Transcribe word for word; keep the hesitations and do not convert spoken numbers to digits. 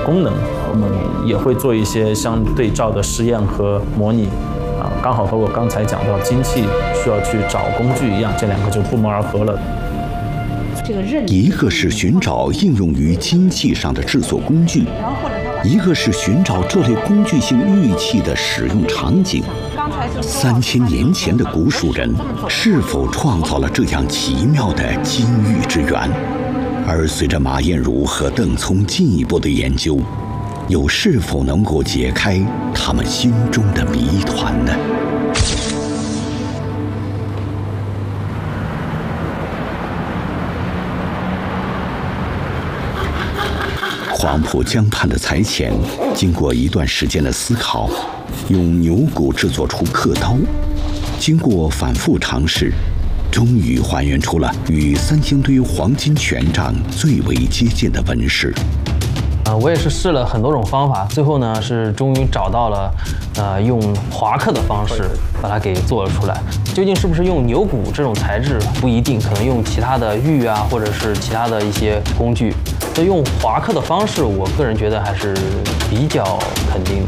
功能，我们也会做一些相对照的实验和模拟。啊，刚好和我刚才讲到精器需要去找工具一样，这两个就不谋而合了。 一个是寻找应用于精器上的制作工具，一个是寻找这类工具性玉器的使用场景。三千年前的古蜀人是否创造了这样奇妙的金玉之源？而随着马彦儒和邓聪进一步的研究，又是否能够解开他们心中的谜团呢？黄浦江畔的裁剪，经过一段时间的思考，用牛骨制作出刻刀，经过反复尝试，终于还原出了与三星堆黄金权杖最为接近的纹饰。 呃，我也是试了很多种方法，最后呢是终于找到了，呃，用华刻的方式把它给做了出来。究竟是不是用牛骨这种材质不一定，可能用其他的玉啊，或者是其他的一些工具。所以用华刻的方式，我个人觉得还是比较肯定的。